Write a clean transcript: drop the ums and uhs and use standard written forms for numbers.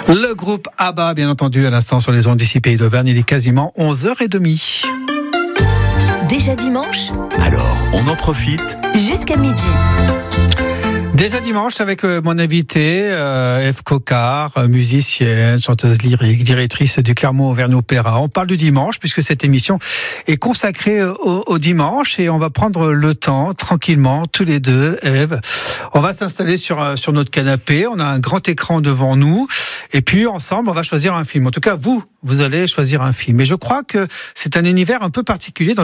Le groupe ABBA, bien entendu, à l'instant sur les ondes d'ici Pays d'Auvergne. Il est quasiment 11h30. Déjà dimanche ? Alors, on en profite Jusqu'à midi. Déjà dimanche avec mon invité, Ève Coquart, musicienne, chanteuse lyrique, directrice du Clermont-Auvergne Opéra. On parle du dimanche puisque cette émission est consacrée au dimanche et on va prendre le temps tranquillement, tous les deux, Ève. On va s'installer sur notre canapé, on a un grand écran devant nous et puis ensemble on va choisir un film. En tout cas, vous allez choisir un film. Et je crois que c'est un univers un peu particulier dans